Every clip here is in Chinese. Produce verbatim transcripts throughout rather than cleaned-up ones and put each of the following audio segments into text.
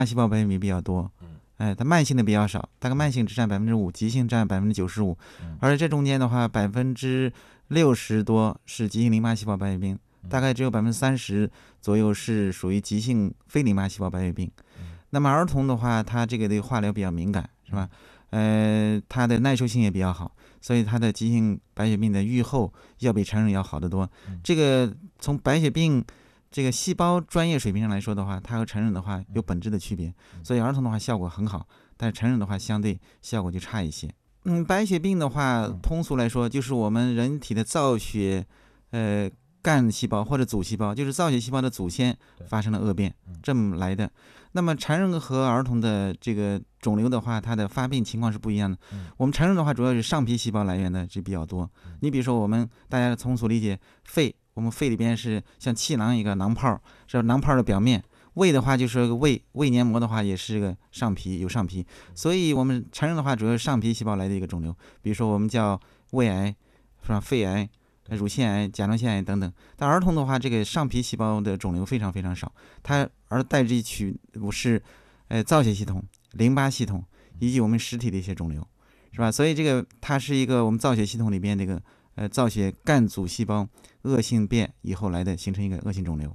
细胞白血病比较多，哎，它慢性的比较少，大概慢性只占百分之五，急性占百分之九十五，而且这中间的话，百分之六十多是急性淋巴细胞白血病，大概只有百分之三十左右是属于急性非淋巴细胞白血病。那么儿童的话，他这个对化疗比较敏感，是吧？呃，他的耐受性也比较好，所以他的急性白血病的预后要比成人要好得多。这个从白血病这个细胞专业水平上来说的话，它和成人的话有本质的区别，所以儿童的话效果很好，但是成人的话相对效果就差一些。嗯，白血病的话，通俗来说就是我们人体的造血，呃，干细胞或者祖细胞，就是造血细胞的祖先发生了恶变，这么来的。那么成人和儿童的这个肿瘤的话，它的发病情况是不一样的。我们成人的话，主要是上皮细胞来源的这比较多。你比如说，我们大家通俗理解，肺，我们肺里边是像气囊一个囊泡，是囊泡的表面。胃的话就是个胃，胃黏膜的话也是个上皮，有上皮。所以我们成人的话，主要是上皮细胞来的一个肿瘤。比如说我们叫胃癌，是吧？肺癌、乳腺癌、甲状腺癌等等。但儿童的话，这个上皮细胞的肿瘤非常非常少，它而代之以取是，呃，造血系统、淋巴系统以及我们实体的一些肿瘤，是吧？所以这个它是一个我们造血系统里边这个呃造血干阻细胞恶性变以后来的，形成一个恶性肿瘤。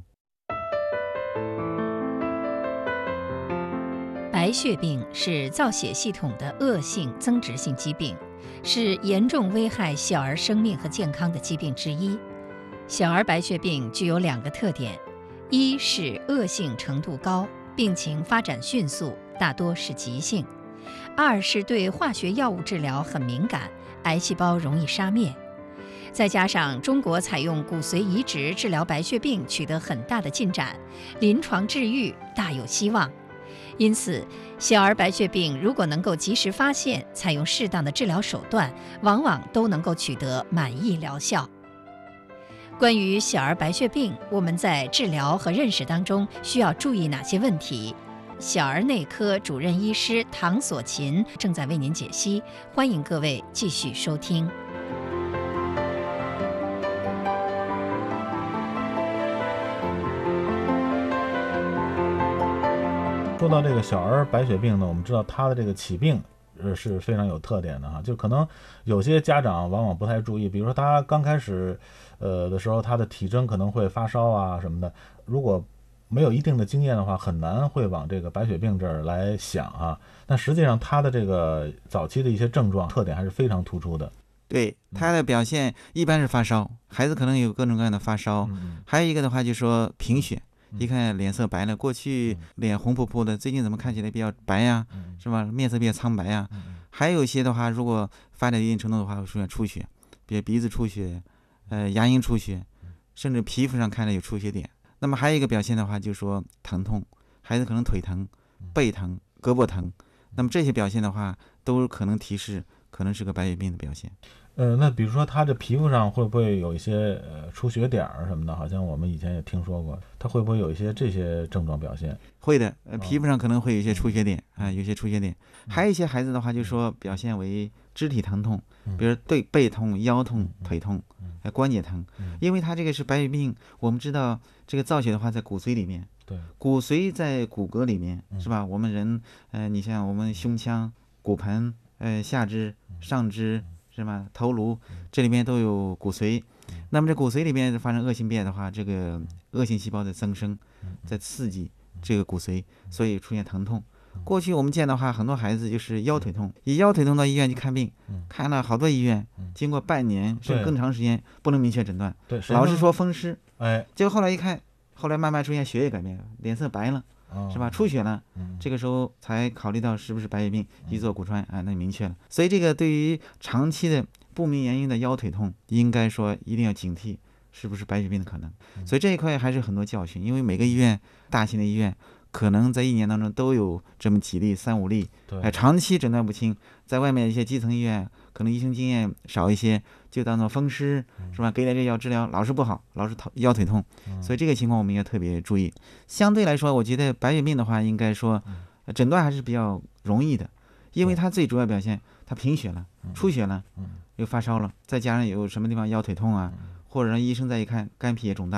白血病是造血系统的恶性增殖性疾病，是严重危害小儿生命和健康的疾病之一。小儿白血病具有两个特点：一是恶性程度高，病情发展迅速，大多是急性；二是对化学药物治疗很敏感，癌细胞容易杀灭。再加上中国采用骨髓移植治疗白血病取得很大的进展，临床治愈大有希望。因此，小儿白血病如果能够及时发现，采用适当的治疗手段，往往都能够取得满意疗效。关于小儿白血病，我们在治疗和认识当中需要注意哪些问题？小儿内科主任医师唐锁琴正在为您解析，欢迎各位继续收听。 说到这个小儿白血病呢，我们知道它的这个起病呃是非常有特点的哈，就可能有些家长往往不太注意，比如说他刚开始呃的时候，他的体征可能会发烧啊什么的，如果没有一定的经验的话，很难会往这个白血病这儿来想啊。但实际上他的这个早期的一些症状特点还是非常突出的。 对，他的表现一般是发烧，孩子可能有各种各样的发烧， 嗯、 还有一个的话就是说贫血。一看脸色白了，过去脸红扑扑的，最近怎么看起来比较白呀、啊？是吧？面色比较苍白呀、啊。还有一些的话，如果发展一定程度的话，会出现出血，比如鼻子出血，呃，牙龈出血，甚至皮肤上看着有出血点。那么还有一个表现的话，就是说疼痛，孩子可能腿疼、背疼、胳膊疼。那么这些表现的话，都可能提示可能是个白血病的表现。 呃，那比如说他这皮肤上会不会有一些呃出血点儿什么的？好像我们以前也听说过，他会不会有一些这些症状表现？ 会的，呃，皮肤上可能会有一些出血点啊、呃，有些出血点。还有一些孩子的话，就说表现为肢体疼痛，比如对背痛、腰痛、腿痛，呃，关节疼，因为他这个是白血病。我们知道这个造血的话在骨髓里面， 对， 骨髓在骨骼里面是吧？我们人，呃，你像我们胸腔、骨盆、呃下肢、上肢。是吧？头颅这里面都有骨髓，那么这骨髓里面发生恶性变的话，这个恶性细胞的增生，在刺激这个骨髓，所以出现疼痛。过去我们见的话，很多孩子就是腰腿痛，以腰腿痛到医院去看病，看了好多医院，经过半年甚至更长时间不能明确诊断，老是说风湿， 哎， 结果后来一看，后来慢慢出现血液改变，脸色白了。是吧？出血了，这个时候才考虑到是不是白血病，一做骨穿啊，那明确了。所以这个对于长期的不明原因的腰腿痛，应该说一定要警惕是不是白血病的可能。所以这一块还是很多教训，因为每个医院，大型的医院可能在一年当中都有这么几例、三五例，哎，长期诊断不清，在外面一些基层医院可能医生经验少一些，就当做风湿是吧？给点这药治疗，老是不好，老是腰腿痛，所以这个情况我们要特别注意。相对来说，我觉得白血病的话，应该说诊断还是比较容易的，因为它最主要表现，它贫血了、出血了，又发烧了，再加上有什么地方腰腿痛啊，或者让医生再一看肝脾也肿大了，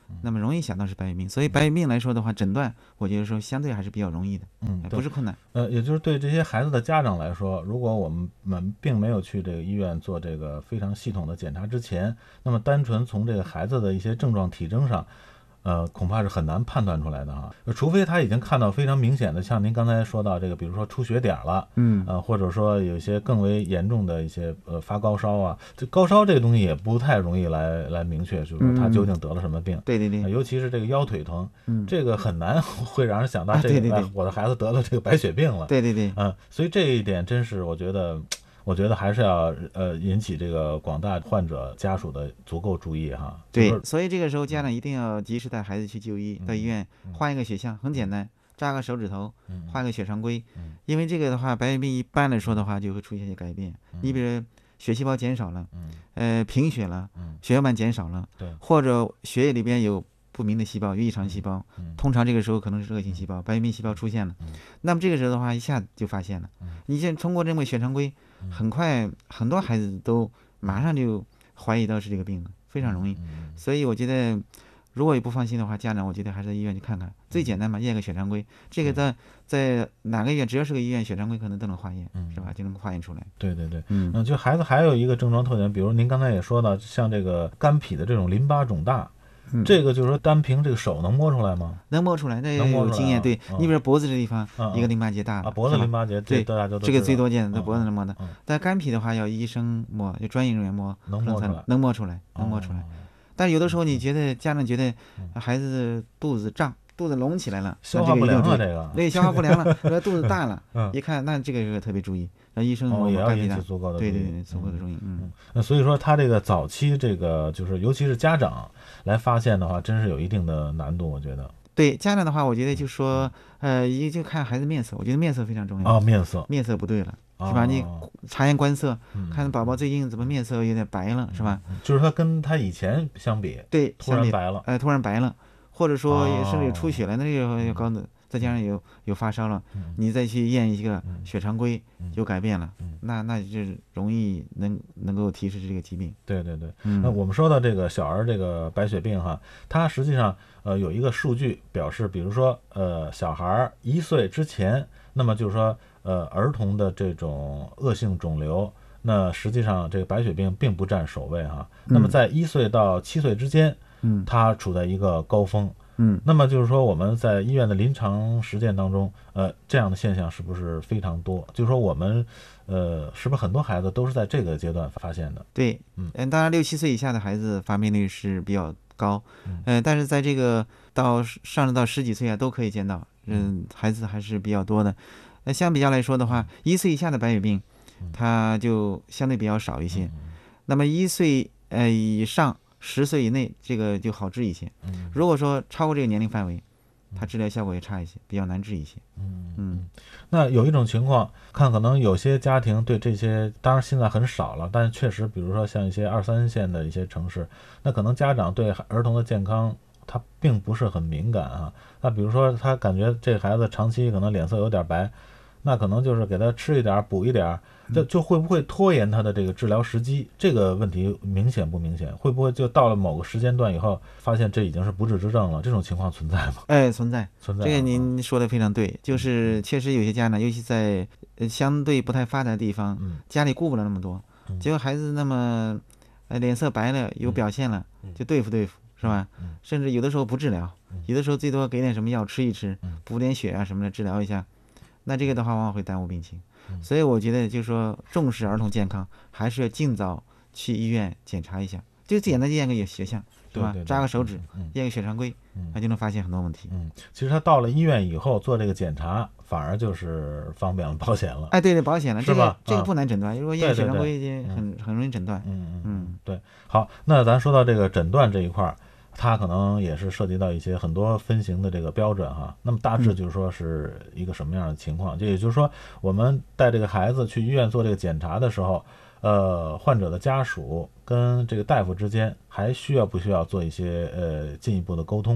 那么容易想到是白血病。所以白血病来说的话，诊断我觉得说相对还是比较容易的， 嗯， 不是困难。 呃，也就是对这些孩子的家长来说，如果我们们并没有去这个医院做这个非常系统的检查之前，那么单纯从这个孩子的一些症状体征上，呃，恐怕是很难判断出来的哈，除非他已经看到非常明显的，像您刚才说到这个，比如说出血点了， 嗯， 呃，或者说有一些更为严重的一些呃发高烧啊，这高烧这个东西也不太容易来来明确，就是说他究竟得了什么病。 嗯、对对对、 呃，尤其是这个腰腿疼， 嗯， 这个很难会让人想到这个、 啊、对对对哎，我的孩子得了这个白血病了。 对对对， 嗯、呃，所以这一点真是我觉得。我觉得还是要呃引起这个广大患者家属的足够注意哈。 对，所以这个时候家长一定要及时带孩子去就医， 嗯、 到医院换一个血象，很简单，扎个手指头，换个血常规。嗯、因为这个的话，白血病一般来说的话就会出现一些改变。嗯、你比如血细胞减少了，嗯、呃贫血了，嗯、血小板减少了，对，或者血液里边有不明的细胞，有异常细胞，嗯、通常这个时候可能是恶性细胞，白血病细胞出现了。嗯、那么这个时候的话，一下子就发现了。嗯、你现在通过这么血常规。很快，很多孩子都马上就怀疑到是这个病了，非常容易。所以我觉得，如果也不放心的话，家长我觉得还是在医院去看看，最简单嘛，验个血常规。这个在在哪个医院，只要是个医院，血常规可能都能化验，是吧？就能化验出来。 对对对，嗯，就孩子还有一个症状特点，比如您刚才也说到，像这个肝脾的这种淋巴肿大。嗯、这个就是说，单凭这个手能摸出来吗？ 能摸出来，那有经验。对、嗯、你比如脖子这地方，嗯、一个淋巴结大了， 啊，脖子淋巴结， 对， 大家都这个最多见的，在嗯、 脖子能摸的。嗯、但肝脾的话，要医生摸，就专业人员摸， 能摸出来， 能摸出来，能摸出来。嗯、但有的时候，你觉得家长觉得孩子肚子胀，肚子隆起来了， 消化不良了，这个对，消化不良了，肚子大了，嗯、一看那这个要特别注意。让医生也要引起足够的对对对足够的注意。嗯， 那所以说他这个早期这个就是尤其是家长来发现的话，真是有一定的难度，我觉得。 对家长的话，我觉得就说呃，一就看孩子面色，我觉得面色非常重要。 哦，面色， 面色不对了，是吧？你察言观色，看宝宝最近怎么面色有点白了，是吧？ 就是他跟他以前相比， 对， 突然白了， 哎，突然白了，或者说甚至有出血了，那个要高的。再加上有有发烧了，嗯、你再去验一个血常规，嗯、有改变了，嗯、那那就是容易能能够提示这个疾病。 对对对，嗯、那我们说到这个小儿这个白血病哈，它实际上呃有一个数据表示，比如说呃小孩一岁之前，那么就是说呃儿童的这种恶性肿瘤，那实际上这个白血病并不占首位哈。嗯、那么在一岁到七岁之间，嗯，它处在一个高峰。嗯，那么就是说我们在医院的临床实践当中，呃，这样的现象是不是非常多？就是说我们，呃，是不是很多孩子都是在这个阶段发现的？ 对，嗯，当然六七岁以下的孩子发病率是比较高，嗯、呃，但是在这个到上到十几岁啊都可以见到，嗯，孩子还是比较多的。那相比较来说的话，一岁以下的白血病，它就相对比较少一些。嗯、那么一岁呃以上。十岁以内，这个就好治一些。嗯、如果说超过这个年龄范围，它治疗效果也差一些，比较难治一些。 嗯嗯。那有一种情况，看可能有些家庭对这些，当然现在很少了，但是确实，比如说像一些二三线的一些城市，那可能家长对儿童的健康他并不是很敏感啊。那比如说他感觉这孩子长期可能脸色有点白，那可能就是给他吃一点补一点。就就会不会拖延他的这个治疗时机？这个问题明显不明显？会不会就到了某个时间段以后，发现这已经是不治之症了？这种情况存在吗？ 哎，存在， 存在。 这个您说的非常对，就是确实有些家长，尤其在呃相对不太发达的地方，嗯、家里顾不了那么多，嗯、结果孩子那么呃脸色白了，有表现了，嗯、就对付对付，是吧？嗯、甚至有的时候不治疗，嗯、有的时候最多给点什么药吃一吃，嗯、补点血啊什么的治疗一下，那这个的话往往会耽误病情。所以我觉得就是说重视儿童健康，还是要尽早去医院检查一下，就简单验个血象，对吧？ 对对对扎个手指， 嗯、 验个血常规，那、嗯、就能发现很多问题。 嗯，其实他到了医院以后做这个检查，反而就是方便了保险了。 哎，对对，保险了， 是吧？ 这个、这个不难诊断，如果验血常规已经很很容易诊断。 嗯嗯嗯，对。好，那咱说到这个诊断这一块儿。它可能也是涉及到一些很多分型的这个标准哈，那么大致就是说是一个什么样的情况？这、嗯、也就是说，我们带这个孩子去医院做这个检查的时候，呃，患者的家属跟这个大夫之间还需要不需要做一些呃进一步的沟通？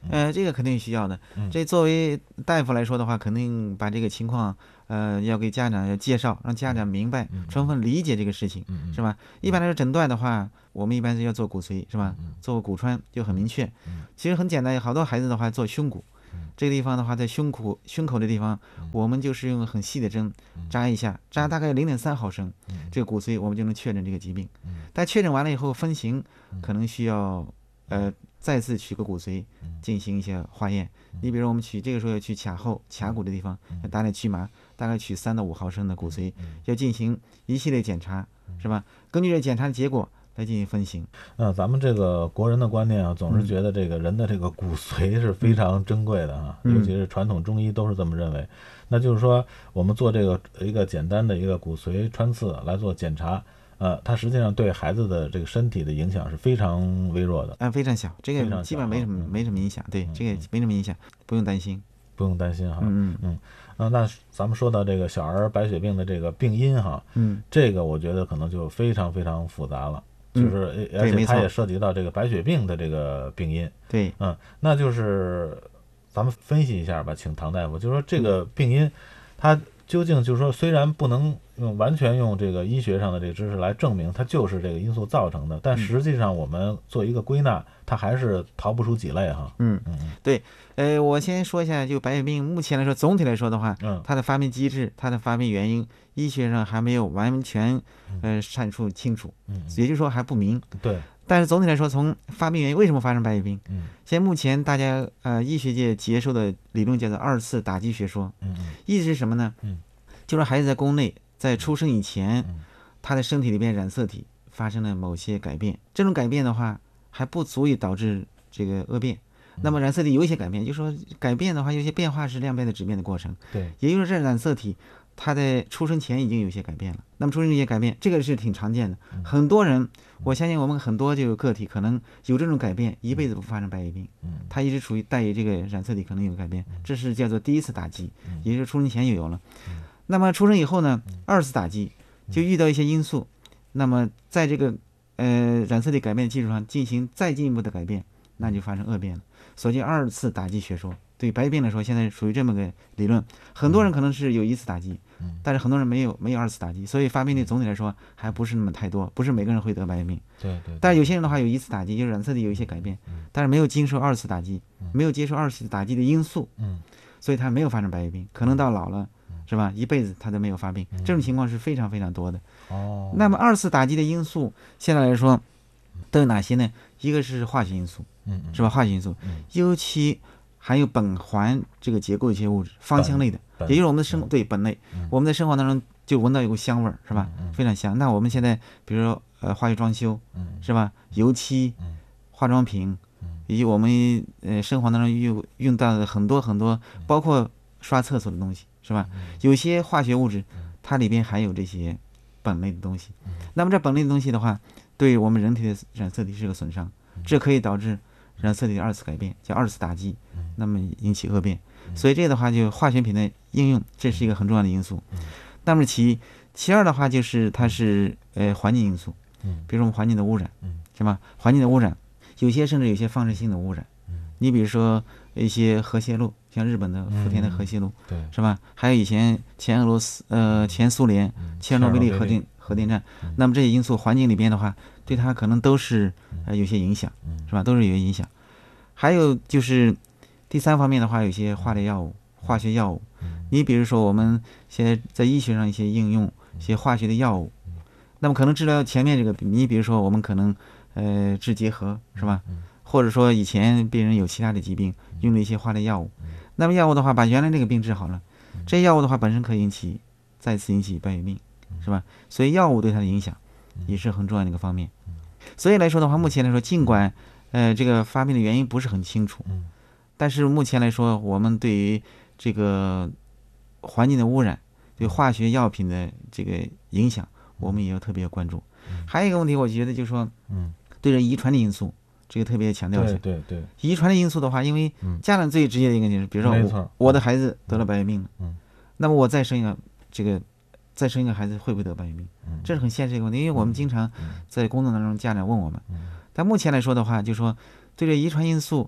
呃，这个肯定需要的。 嗯这作为大夫来说的话，肯定把这个情况，呃，要给家长要介绍，让家长明白，充分理解这个事情， 嗯是吧？一般来说，诊断的话，我们一般是要做骨髓，是吧？做骨穿就很明确。其实很简单，好多孩子的话做胸骨，这个地方的话，在胸口胸口的地方，我们就是用很细的针扎一下，扎大概零点三毫升，这个骨髓我们就能确诊这个疾病。但确诊完了以后，分型可能需要呃再次取个骨髓进行一些化验。你比如我们取这个时候要去髂后髂骨的地方，要打点区麻，大概取三到五毫升的骨髓，要进行一系列检查，是吧？根据这检查的结果来进行分型。 那咱们这个国人的观念啊，总是觉得这个人的这个骨髓是非常珍贵的啊， 嗯尤其是传统中医都是这么认为。那就是说，我们做这个一个简单的一个骨髓穿刺来做检查，呃，它实际上对孩子的这个身体的影响是非常微弱的， 啊，非常小，这非常小个基本没什么嗯没什么影响，对，这个没什么影响，不用担心。 不用担心哈。 嗯嗯啊，那咱们说到这个小儿白血病的这个病因哈， 嗯这个我觉得可能就非常非常复杂了，就嗯是而且对没错它也涉及到这个白血病的这个病因。 对， 嗯，那就是咱们分析一下吧，请唐大夫，就是说这个病因，它究竟就是说，虽然不能用完全用这个医学上的这个知识来证明它就是这个因素造成的，但实际上我们做一个归纳，它还是逃不出几类哈。 嗯嗯嗯对，呃，我先说一下，就白血病目前来说，总体来说的话， 嗯它的发病机制、它的发病原因，医学上还没有完全呃阐述清楚， 嗯， 也就是说还不明。 对， 但是总体来说，从发病原因为什么发生白血病， 嗯现在目前大家呃医学界接受的理论叫做二次打击学说， 嗯嗯意思是什么呢？ 嗯， 就是孩子在宫内在出生以前， 嗯他的身体里边染色体发生了某些改变，这种改变的话还不足以导致这个恶变。那么染色体有一些改变，就是说改变的话，有些变化是量变的质变的过程， 对， 也就是这染色体它在出生前已经有一些改变了。那么出生有些改变，这个是挺常见的。很多人，我相信我们很多就有个体可能有这种改变，一辈子不发生白血病， 嗯他一直处于带有这个染色体可能有改变，这是叫做第一次打击，也就是出生前就有了。那么出生以后呢，二次打击就遇到一些因素，那么在这个呃染色体改变的基础上进行再进一步的改变，那就发生恶变了。所以二次打击学说对白血病来说，现在属于这么个理论。很多人可能是有一次打击，但是很多人没有没有二次打击，所以发病率总体来说还不是那么太多，不是每个人会得白血病。 对对， 但是有些人的话有一次打击，就是染色体有一些改变，但是没有经受二次打击，没有接受二次打击的因素， 嗯所以他没有发生白血病，可能到老了，是吧？一辈子他都没有发病，这种情况是非常非常多的。 哦， 那么二次打击的因素，现在来说都有哪些呢？一个是化学因素， 嗯嗯是吧？化学因素，尤其含有苯环这个结构一些物质，芳香类的， 苯也就是我们的生对苯类，我们在生活当中就闻到有股香味儿，是吧？非常香。那我们现在比如说呃化学装修，是吧？油漆、化妆品，以及我们呃生活当中用用到的很多很多，包括刷厕所的东西，是吧？有些化学物质它里边含有这些苯类的东西，那么这苯类的东西的话，对我们人体的染色体是个损伤，这可以导致染色体的二次改变，叫二次打击，那么引起恶变。所以这个的话，就化学品的应用，这是一个很重要的因素。那么其其二的话，就是它是呃环境因素，比如说我们环境的污染，是吧？环境的污染，有些甚至有些放射性的污染，你比如说一些核泄漏，像日本的福田的核泄漏， 对， 是吧？还有以前前俄罗斯呃前苏联切尔诺贝利核电核电站，那么这些因素环境里边的话，对它可能都是呃有些影响，是吧？都是有些影响。还有就是第三方面的话，有一些化疗药物、化学药物，你比如说我们现在在医学上一些应用一些化学的药物，那么可能治疗前面这个，你比如说我们可能呃治结核，是吧？或者说以前病人有其他的疾病，用了一些化疗药物，那么药物的话把原来这个病治好了，这药物的话本身可以引起再次引起白血病，是吧？所以药物对它的影响也是很重要的一个方面。所以来说的话，目前来说，尽管呃这个发病的原因不是很清楚，但是目前来说，我们对于这个环境的污染、对化学药品的这个影响，我们也要特别关注。还有一个问题，我觉得就是说，对着遗传的因素，这个特别强调一下。 对对对， 遗传的因素的话，因为家长最直接的一个就是，比如说没错我我的孩子得了白血病了， 嗯， 那么我再生一个这个再生一个孩子会不会得白血病？这是很现实的一个问题，因为我们经常在工作当中家长问我们，但目前来说的话，就是说对这遗传因素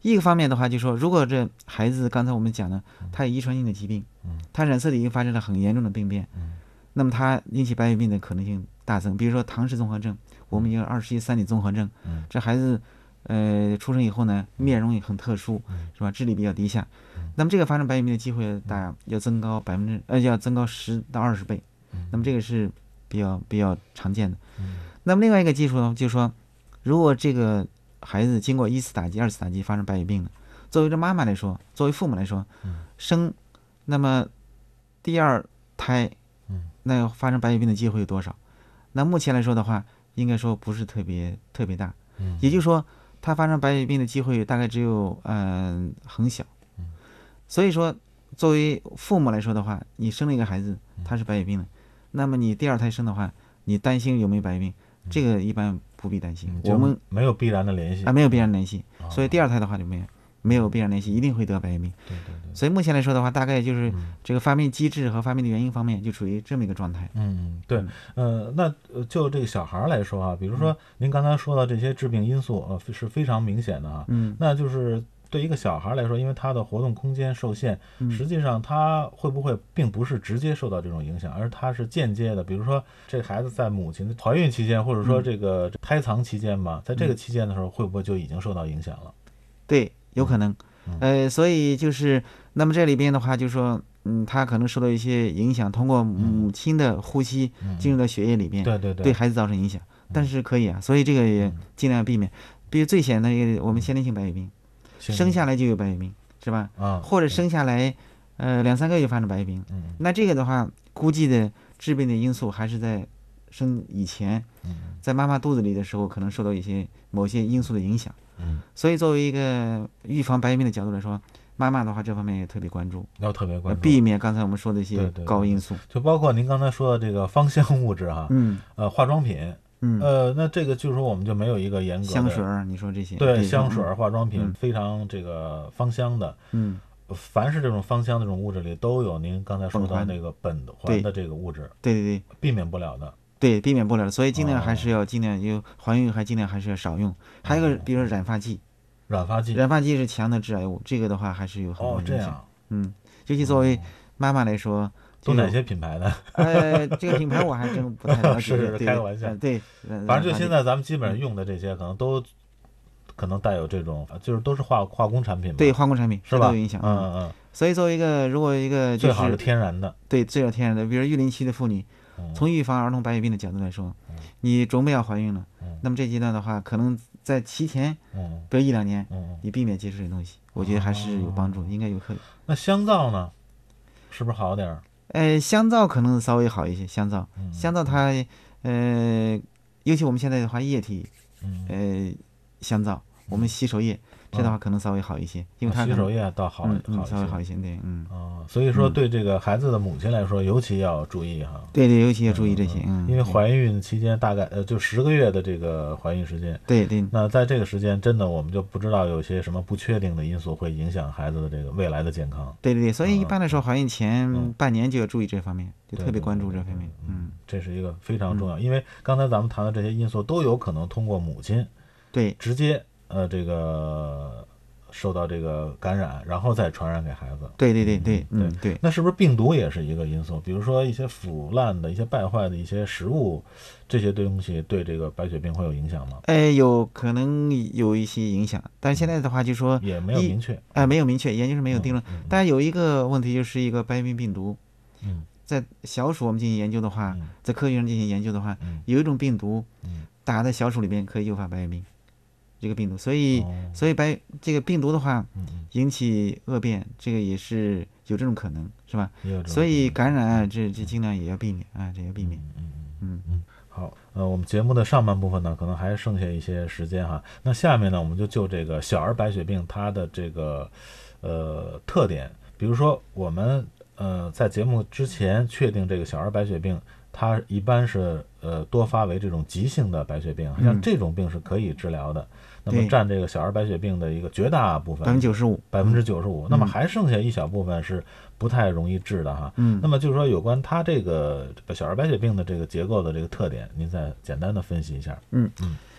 一个方面的话，就说如果这孩子刚才我们讲的，他有遗传性的疾病，他染色体已经发生了很严重的病变，那么他引起白血病的可能性大增。比如说唐氏综合症，我们有二十一三里综合症，这孩子呃出生以后呢，面容也很特殊，是吧？智力比较低下，那么这个发生白血病的机会大要增高百分之呃要增高十到二十倍，那么这个是比较比较常见的。那么另外一个技术呢，就是说，如果这个孩子经过一次打击、二次打击发生白血病了，作为这妈妈来说，作为父母来说，生那么第二胎，那发生白血病的机会有多少？那目前来说的话，应该说不是特别特别大，也就是说，他发生白血病的机会大概只有嗯、呃、很小。所以说，作为父母来说的话，你生了一个孩子，他是白血病的，那么你第二胎生的话，你担心有没有白血病？这个一般不必担心，我们没有必然的联系啊，没有必然联系，所以第二胎的话就没有没有必然联系，一定会得白血病。 对对对。 所以目前来说的话，大概就是这个发病机制和发病的原因方面就处于这么一个状态。 嗯，对，呃，那就这个小孩来说啊，比如说您刚才说到这些致病因素，呃，是非常明显的啊。 嗯， 那就是对一个小孩来说，因为他的活动空间受限，实际上他会不会并不是直接受到这种影响，而他是间接的。比如说，这个孩子在母亲的怀孕期间，或者说这个胎藏期间吧，在这个期间的时候，会不会就已经受到影响了？ 对，有可能。呃，所以就是，那么这里边的话，就是说，嗯，他可能受到一些影响，通过母亲的呼吸进入到血液里边， 对对对， 对孩子造成影响。但是可以啊，所以这个也尽量避免。比如最显的一个，我们先天性白血病。生下来就有白血病，是吧？ 啊， 或者生下来，呃，两三个月就发生白血病。 嗯， 那这个的话，估计的致病的因素还是在生以前，在妈妈肚子里的时候，可能受到一些某些因素的影响。 嗯， 所以作为一个预防白血病的角度来说，妈妈的话这方面也特别关注， 要特别关注， 避免刚才我们说的一些高因素， 对对对，就包括您刚才说的这个芳香物质哈， 嗯， 呃，化妆品。 嗯， 呃，那这个就是说我们就没有一个严格的香水儿，你说这些对香水儿、化妆品、嗯、非常这个芳香的， 嗯， 凡是这种芳香的这种物质里都有您刚才说到那个苯环的这个物质， 对对对， 避免不了的， 对，避免不了的，所以尽量还是要尽量有怀孕还尽量还是要少用。还有一个，比如说染发剂， 染发剂， 染发剂是强的致癌物，这个的话还是有很多影响。 哦，这样， 嗯，尤其作为妈妈来说。 都哪些品牌的？ 呃，这个品牌我还真不太了解。 是是开个玩笑。 对， 反正就现在咱们基本上用的这些，可能都可能带有这种，就是都是化化工产品嘛。 对，化工产品是吧？ 都有影响。 嗯嗯。 所以作为一个，如果一个最好是天然的。 对，最好天然的，比如育龄期的妇女，从预防儿童白血病的角度来说，你准备要怀孕了，那么这阶段的话，可能在提前，比如一两年，你避免接触这些东西，我觉得还是有帮助，应该有可。 那香皂呢？是不是好点儿？ 呃，香皂可能稍微好一些。香皂，香皂它，呃，尤其我们现在的话，液体，呃，香皂，我们洗手液，这的话可能稍微好一些，因为它洗手液倒好， 嗯，稍微好一些，对，嗯。 哦，所以说对这个孩子的母亲来说，尤其要注意哈。 对对，尤其要注意这些，嗯。 因为怀孕期间大概呃就十个月的这个怀孕时间。 对对。 那在这个时间，真的我们就不知道有些什么不确定的因素会影响孩子的这个未来的健康。 对对对，所以一般来说，怀孕前半年就要注意这方面，就特别关注这方面，嗯。 这是一个非常重要，因为刚才咱们谈的这些因素都有可能通过母亲， 对， 直接呃这个。受到这个感染，然后再传染给孩子。 对对对对，嗯对。 那是不是病毒也是一个因素？比如说一些腐烂的、一些败坏的一些食物，这些东西对这个白血病会有影响吗？ 哎，有可能有一些影响，但是现在的话就说也没有明确， 哎、呃，没有明确，研究是没有定论。嗯嗯、但有一个问题就是一个白血病病毒， 嗯， 在小鼠我们进行研究的话， 嗯、 在科学上进行研究的话， 嗯、 有一种病毒， 嗯， 打在小鼠里边可以诱发白血病。这个病毒，所以、哦、所以白这个病毒的话，引起恶变，这个也是有这种可能，是吧？所以感染这这尽量也要避免啊，这要避免。 嗯嗯嗯。好，呃，我们节目的上半部分呢，可能还剩下一些时间哈。那下面呢，我们就就这个小儿白血病它的这个呃特点，比如说我们呃在节目之前确定这个小儿白血病。它一般是呃多发为这种急性的白血病，像这种病是可以治疗的。那么占这个小儿白血病的一个绝大部分， 百分之九十五， 百分之九十五。那么还剩下一小部分是不太容易治的哈。 嗯。 那么就是说，有关它这个小儿白血病的这个结构的这个特点，您再简单的分析一下。 嗯嗯。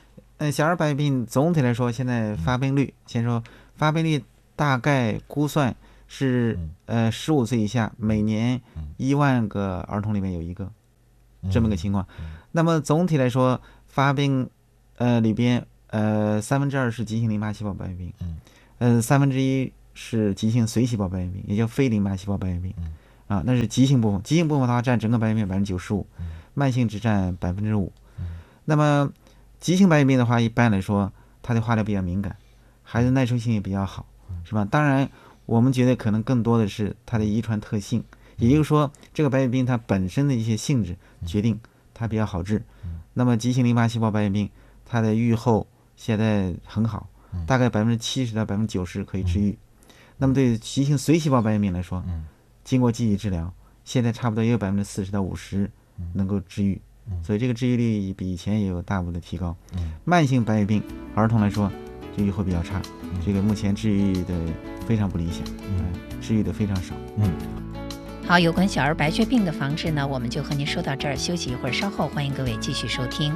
嗯，小儿白血病总体来说，现在发病率，先说发病率大概估算是呃十五岁以下每年一万个儿童里面有一个这么个情况。那么总体来说，发病呃里边呃三分之二是急性淋巴细胞白血病，呃三分之一是急性髓细胞白血病，也叫非淋巴细胞白血病啊，那是急性部分。急性部分的话占整个白血病百分之九十五，慢性只占百分之五。那么急性白血病的话，一般来说它的化疗比较敏感，孩子耐受性也比较好，是吧？当然我们觉得可能更多的是它的遗传特性，也就是说这个白血病它本身的一些性质决定它比较好治。那么急性淋巴细胞白血病它的预后现在很好，大概百分之七十到百分之九十可以治愈。那么对急性髓细胞白血病来说，经过积极治疗，现在差不多也有百分之四十到五十能够治愈。所以这个治愈率比以前也有大幅的提高。慢性白血病儿童来说治愈会比较差，这个目前治愈的非常不理想，嗯，治愈的非常少。 嗯，好，有关小儿白血病的防治呢，我们就和您说到这儿，休息一会儿，稍后欢迎各位继续收听。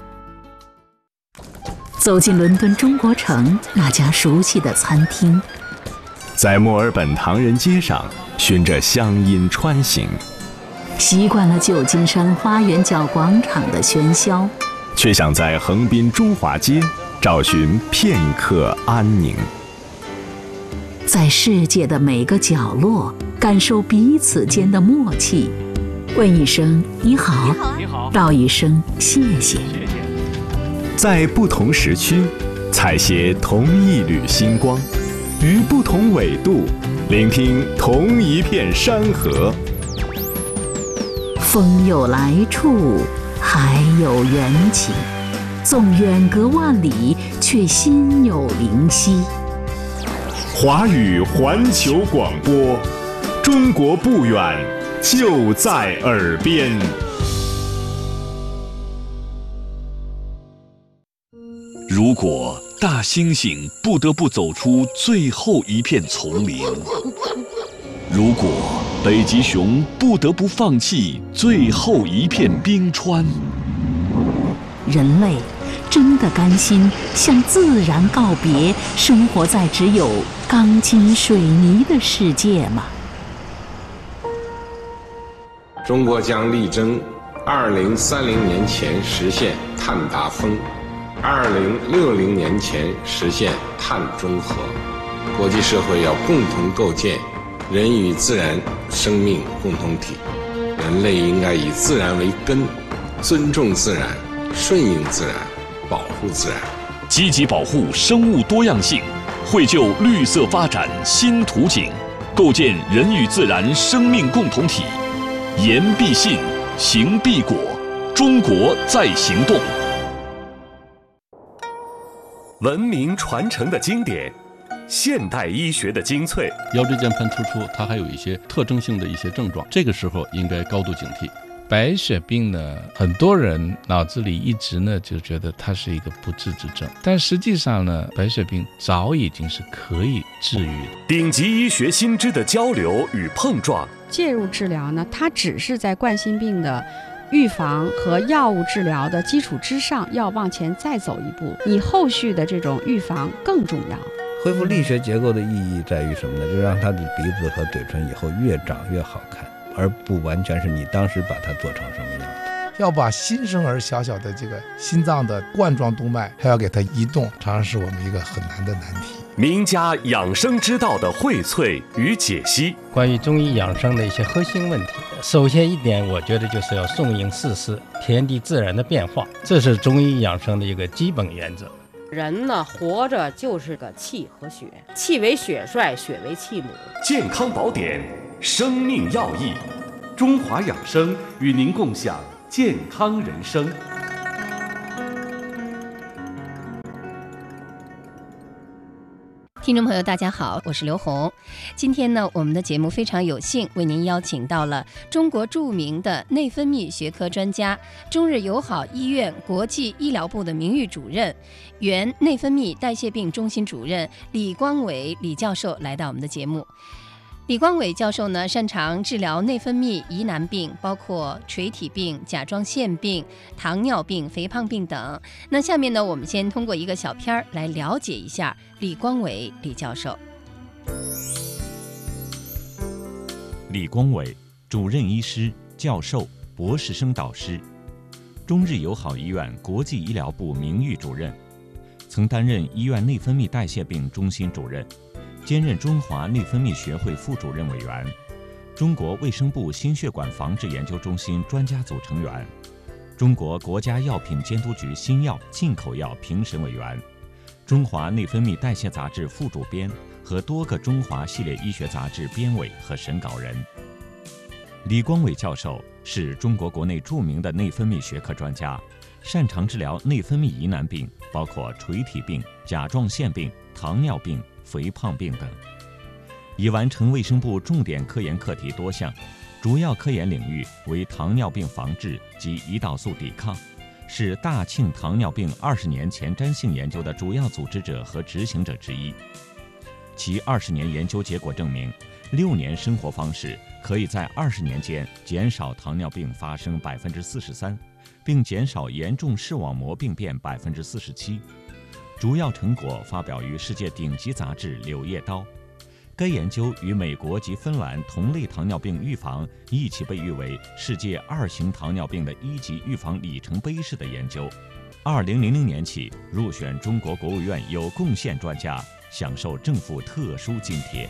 走进伦敦中国城那家熟悉的餐厅， 在墨尔本唐人街上循着乡音穿行， 习惯了旧金山花园角广场的喧嚣， 却想在横滨中华街找寻片刻安宁。 在世界的每个角落感受彼此间的默契，问一声你好，你好，道一声谢谢。 在不同时区采撷同一缕星光，于不同纬度聆听同一片山河。 风有来处，海有缘起，纵远隔万里，却心有灵犀。 华语环球广播，中国不远，就在耳边。 如果大猩猩不得不走出最后一片丛林，如果北极熊不得不放弃最后一片冰川， 人类真的甘心向自然告别，生活在只有钢筋水泥的世界吗？ 中国将力争二零三零年前实现碳达峰，二零六零年前实现碳中和。国际社会要共同构建人与自然生命共同体，人类应该以自然为根，尊重自然，顺应自然，保护自然， 积极保护生物多样性，绘就绿色发展新图景，构建人与自然生命共同体。言必信，行必果，中国在行动。 文明传承的经典，现代医学的精粹。 腰椎间盘突出它还有一些特征性的一些症状，这个时候应该高度警惕。白血病呢，很多人脑子里一直呢就觉得它是一个不治之症，但实际上呢，白血病早已经是可以治愈的。 顶级医学新知的交流与碰撞， 介入治疗呢，它只是在冠心病的预防和药物治疗的基础之上，要往前再走一步，你后续的这种预防更重要。 恢复力学结构的意义在于什么呢？就是让他的鼻子和嘴唇以后越长越好看，而不完全是你当时把它做成什么样的。 要把新生儿小小的这个心脏的冠状动脉还要给它移动，常常是我们一个很难的难题。 名家养生之道的荟萃与解析， 关于中医养生的一些核心问题，首先一点，我觉得就是要顺应四时，天地自然的变化，这是中医养生的一个基本原则。 人呢，活着就是个气和血，气为血帅，血为气母。 健康宝典，生命要义，中华养生与您共享健康人生。 听众朋友大家好，我是刘红。今天呢，我们的节目非常有幸为您邀请到了中国著名的内分泌学科专家、中日友好医院国际医疗部的名誉主任、原内分泌代谢病中心主任李光伟李教授来到我们的节目。 李光伟教授呢，擅长治疗内分泌疑难病，包括垂体病、甲状腺病、糖尿病、肥胖病等。那下面呢，我们先通过一个小片儿来了解一下李光伟李教授。 李光伟，主任医师、教授、博士生导师，中日友好医院国际医疗部名誉主任，曾担任医院内分泌代谢病中心主任，兼任中华内分泌学会副主任委员，中国卫生部心血管防治研究中心专家组成员，中国国家药品监督局新药进口药评审委员，中华内分泌代谢杂志副主编和多个中华系列医学杂志编委和审稿人。李光伟教授是中国国内著名的内分泌学科专家，擅长治疗内分泌疑难病，包括垂体病、甲状腺病、糖尿病、肥胖病等，已完成卫生部重点科研课题多项，主要科研领域为糖尿病防治及胰岛素抵抗，是大庆糖尿病二十年前瞻性研究的主要组织者和执行者之一。其二十年研究结果证明，六年生活方式可以在二十年间减少糖尿病发生百分之四十三，并减少严重视网膜病变百分之四十七。主要成果发表于世界顶级杂志《柳叶刀》。该研究与美国及芬兰同类糖尿病预防一起被誉为世界二型糖尿病的一级预防里程碑式的研究。二零零零年起入选中国国务院有贡献专家，享受政府特殊津贴。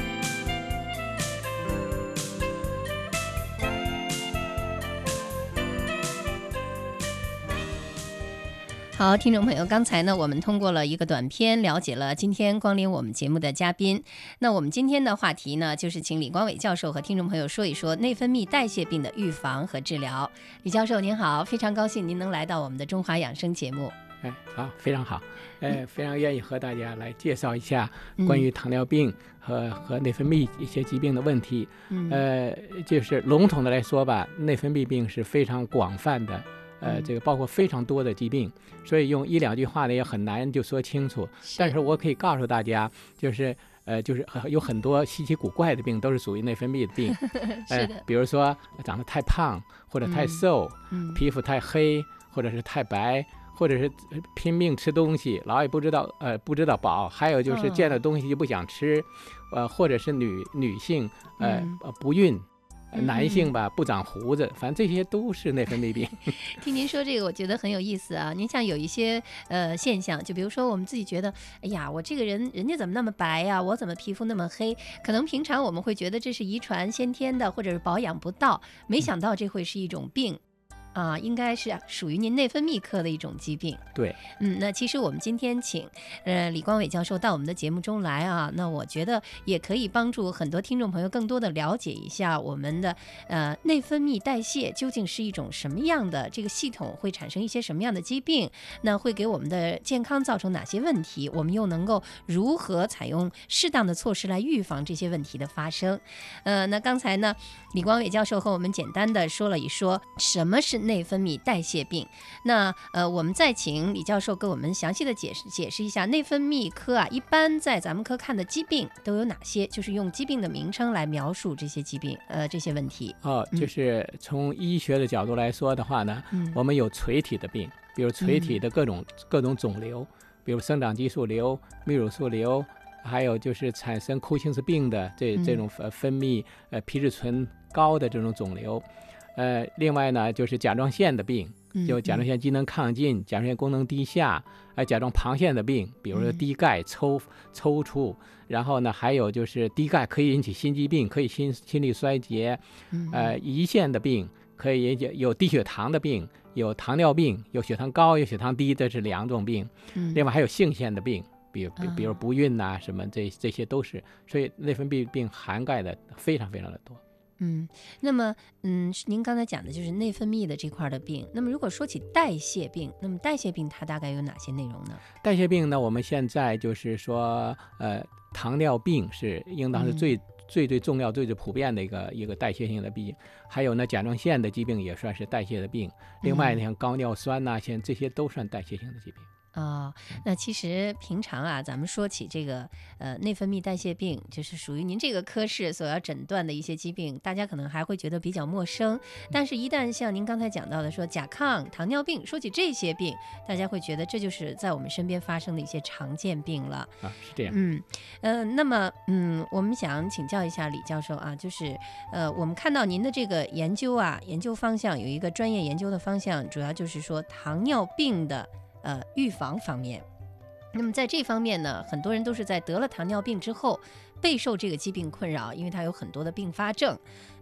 好，听众朋友，刚才呢，我们通过了一个短片，了解了今天光临我们节目的嘉宾。那我们今天的话题呢，就是请李光伟教授和听众朋友说一说内分泌代谢病的预防和治疗。李教授您好，非常高兴您能来到我们的中华养生节目。 哎，好，非常好，呃，非常愿意和大家来介绍一下关于糖尿病和、嗯、和内分泌一些疾病的问题。嗯、呃，就是笼统的来说吧，内分泌病是非常广泛的。呃，这个包括非常多的疾病，所以用一两句话呢也很难就说清楚。但是我可以告诉大家，就是呃，就是有很多稀奇古怪的病都是属于内分泌的病。 是的、 呃，比如说长得太胖或者太瘦，嗯、皮肤太黑或者是太白，或者是拼命吃东西，老也不知道呃不知道饱，还有就是见到东西就不想吃，呃，或者是女女性呃、嗯、不孕。男性吧不长胡子，反正这些都是内分泌病。 听您说这个，我觉得很有意思啊。您像有一些呃现象，就比如说我们自己觉得，哎呀，我这个人人家怎么那么白呀、啊？我怎么皮肤那么黑？可能平常我们会觉得这是遗传先天的，或者是保养不到，没想到这会是一种病。啊，应该是属于您内分泌科的一种疾病。 对， 嗯，那其实我们今天请呃李光伟教授到我们的节目中来啊，那我觉得也可以帮助很多听众朋友更多的了解一下我们的呃内分泌代谢究竟是一种什么样的这个系统，会产生一些什么样的疾病，那会给我们的健康造成哪些问题，我们又能够如何采用适当的措施来预防这些问题的发生。呃，那刚才呢，李光伟教授和我们简单的说了一说什么是内分泌代谢病。那呃，我们再请李教授给我们详细的解释解释一下内分泌科啊，一般在咱们科看的疾病都有哪些？就是用疾病的名称来描述这些疾病，呃，这些问题。 哦，就是从医学的角度来说的话呢，嗯、我们有垂体的病，比如垂体的各种、嗯、各种肿瘤，比如生长激素瘤、泌乳素瘤，还有就是产生库欣氏病的这这种分泌呃皮质醇高的这种肿瘤。呃，另外呢，就是甲状腺的病，就甲状腺机能亢进、甲状腺功能低下，呃，甲状旁腺的病，比如说低钙、抽抽搐，然后呢，还有就是低钙可以引起心肌病，可以心心力衰竭，呃，胰腺的病可以引起有低血糖的病，有糖尿病，有血糖高，有血糖低，这是两种病。另外还有性腺的病。比如比如不孕呐、啊，什么这这些都是，所以内分泌病涵盖的非常非常的多。 嗯，那么嗯，您刚才讲的就是内分泌的这块的病。那么如果说起代谢病，那么代谢病它大概有哪些内容呢？ 代谢病呢，我们现在就是说，呃，糖尿病是应当是最、嗯、最最重要、最最普遍的一个一个代谢性的病。还有呢，甲状腺的疾病也算是代谢的病。另外呢，像高尿酸呐、啊，像这些都算代谢性的疾病。 哦，那其实平常啊，咱们说起这个呃内分泌代谢病，就是属于您这个科室所要诊断的一些疾病，大家可能还会觉得比较陌生。但是，一旦像您刚才讲到的说甲亢、糖尿病，说起这些病，大家会觉得这就是在我们身边发生的一些常见病了。 啊，是这样。 嗯，呃，那么嗯，我们想请教一下李教授啊，就是呃，我们看到您的这个研究啊，研究方向有一个专业研究的方向，主要就是说糖尿病的。呃，预防方面，那么在这方面呢，很多人都是在得了糖尿病之后，备受这个疾病困扰，因为它有很多的并发症，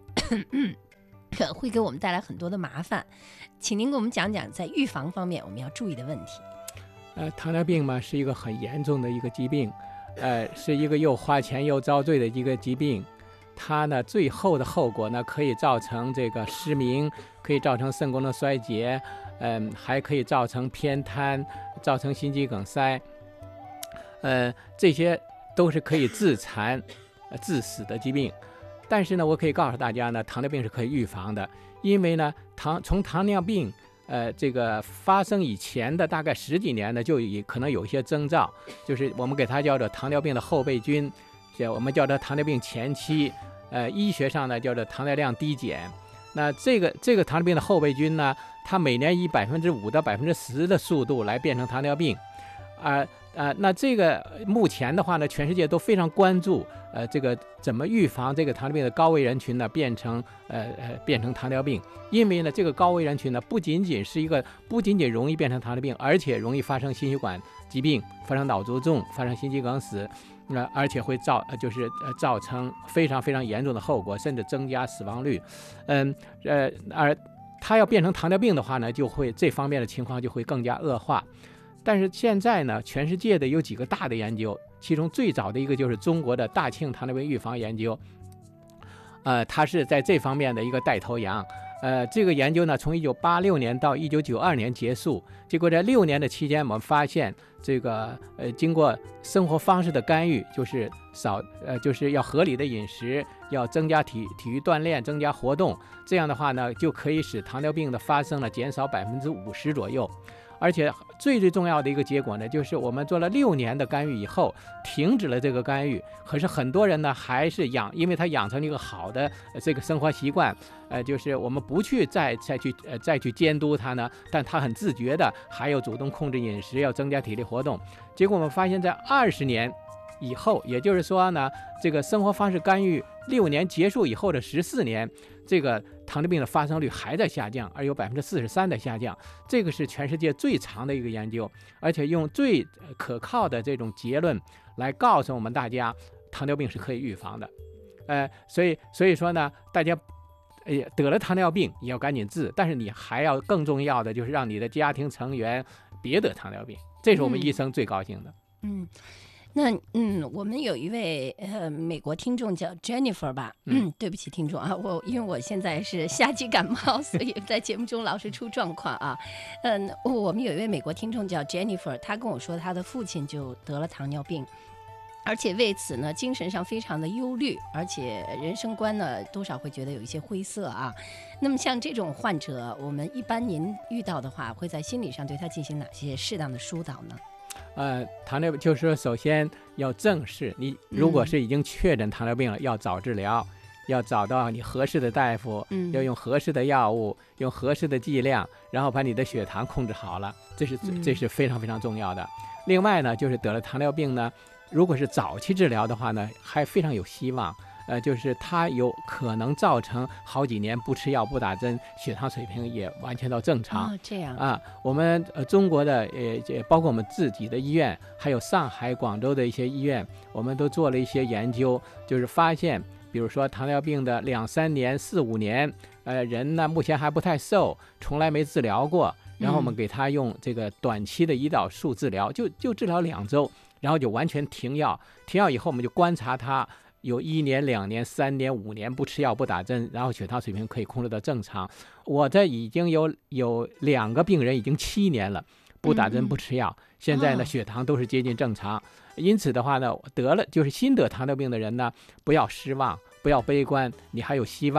会给我们带来很多的麻烦。请您给我们讲讲，在预防方面我们要注意的问题。 呃，糖尿病嘛，是一个很严重的一个疾病，呃，是一个又花钱又遭罪的一个疾病。它呢，最后的后果呢，可以造成这个失明，可以造成肾功能衰竭，嗯、呃，还可以造成偏瘫，造成心肌梗塞，呃，这些都是可以致残、呃、致死的疾病。但是呢，我可以告诉大家呢，糖尿病是可以预防的，因为呢，糖从糖尿病呃这个发生以前的大概十几年呢，就已可能有一些征兆，就是我们给它叫做糖尿病的后备军。我们叫做糖尿病前期，呃，医学上呢叫做糖尿量低减。那这个这个糖尿病的后备军呢，它每年以百分之五到百分之十的速度来变成糖尿病，啊、呃、啊、呃，那这个目前的话呢，全世界都非常关注，呃，这个怎么预防这个糖尿病的高危人群呢变成呃呃变成糖尿病？因为呢，这个高危人群呢，不仅仅是一个不仅仅容易变成糖尿病，而且容易发生心血管疾病，发生脑卒中，发生心肌梗死。呃，而且会造呃，就是呃，造成非常非常严重的后果，甚至增加死亡率。嗯，呃，而它要变成糖尿病的话呢，就会这方面的情况就会更加恶化。但是现在呢，全世界的有几个大的研究，其中最早的一个就是中国的大庆糖尿病预防研究，呃，它是在这方面的一个带头羊。呃，这个研究呢，从一九八六年到一九九二年结束。结果在六年的期间，我们发现这个呃，经过生活方式的干预，就是少呃，就是要合理的饮食，要增加体体育锻炼，增加活动，这样的话呢，就可以使糖尿病的发生呢减少百分之五十左右。而且最最重要的一个结果呢，就是我们做了六年的干预以后，停止了这个干预。可是很多人呢，还是养，因为他养成了一个好的、呃、这个生活习惯，呃，就是我们不去再再去呃再去监督他呢，但他很自觉的，还要主动控制饮食，要增加体力活动。结果我们发现，在二十年以后，也就是说呢，这个生活方式干预六年结束以后的十四年，这个糖尿病的发生率还在下降，而有百分之四十三的下降。这个是全世界最长的一个研究，而且用最可靠的这种结论来告诉我们大家，糖尿病是可以预防的。呃，所以所以说呢，大家呃得了糖尿病也要赶紧治，但是你还要更重要的就是让你的家庭成员别得糖尿病，这是我们医生最高兴的。 嗯。嗯那嗯，我们有一位呃美国听众叫 Jennifer 吧，嗯，对不起听众啊，我因为我现在是夏季感冒，所以在节目中老是出状况啊。嗯，我们有一位美国听众叫 Jennifer， 她跟我说她的父亲就得了糖尿病，而且为此呢精神上非常的忧虑，而且人生观呢多少会觉得有一些灰色啊。那么像这种患者，我们一般您遇到的话，会在心理上对他进行哪些适当的疏导呢？ 呃，糖尿病就是说，首先要正视你，如果是已经确诊糖尿病了，嗯、要早治疗，要找到你合适的大夫，嗯、要用合适的药物，用合适的剂量，然后把你的血糖控制好了，这是这是非常非常重要的。嗯、另外呢，就是得了糖尿病呢，如果是早期治疗的话呢，还非常有希望。呃，就是它有可能造成好几年不吃药不打针，血糖水平也完全到正常。 哦，这样啊，我们呃中国的呃包括我们自己的医院，还有上海、广州的一些医院，我们都做了一些研究，就是发现，比如说糖尿病的两三年、四五年，呃人呢目前还不太瘦，从来没治疗过，然后我们给他用这个短期的胰岛素治疗，就就治疗两周，然后就完全停药，停药以后我们就观察他。有一年、两年、三年、五年不吃药不打针，然后血糖水平可以控制到正常。我这已经有有两个病人已经七年了，不打针不吃药，嗯、现在呢、哦、血糖都是接近正常。因此的话呢，得了就是新得糖尿病的人呢，不要失望，不要悲观，你还有希望。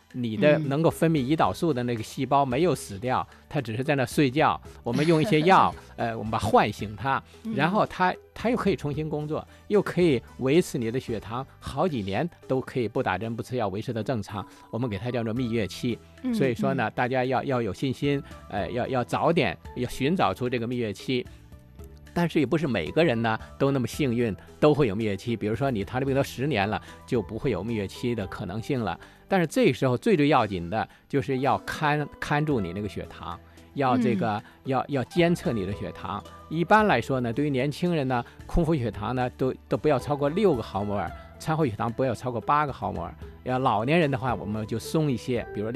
你的能够分泌胰岛素的那个细胞没有死掉，它只是在那睡觉。我们用一些药，呃，我们把唤醒它，然后它它又可以重新工作，又可以维持你的血糖好几年都可以不打针不吃药维持的正常。我们给它叫做蜜月期。所以说呢，大家要要有信心，呃，要要早点要寻找出这个蜜月期。但是也不是每个人呢都那么幸运，都会有蜜月期。比如说你糖尿病都十年了，就不会有蜜月期的可能性了。但是这个时候最最要紧的就是要看看住你那个血糖，要这个、嗯、要要监测你的血糖。一般来说呢，对于年轻人呢，空腹血糖呢都都不要超过六个毫摩尔，餐后血糖不要超过八个毫摩尔。要老年人的话，我们就松一些，比如